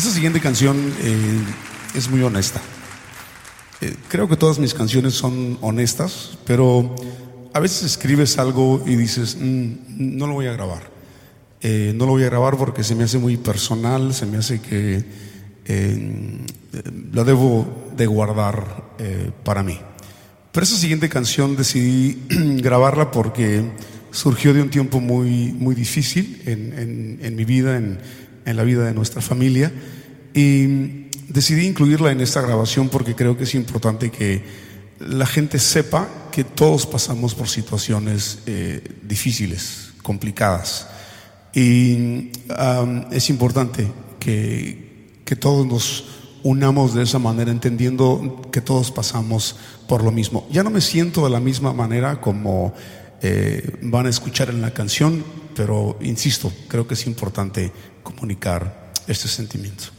esta siguiente canción es muy honesta. Creo que todas mis canciones son honestas, pero a veces escribes algo y dices, no lo voy a grabar. No lo voy a grabar porque se me hace muy personal, se me hace que lo debo de guardar para mí. Pero esa siguiente canción decidí grabarla porque surgió de un tiempo muy, muy difícil en mi vida, en la vida de nuestra familia, y decidí incluirla en esta grabación porque creo que es importante que la gente sepa que todos pasamos por situaciones difíciles, complicadas, y es importante que todos nos unamos de esa manera, entendiendo que todos pasamos por lo mismo. Ya no me siento de la misma manera como van a escuchar en la canción, pero insisto, creo que es importante comunicar este sentimiento.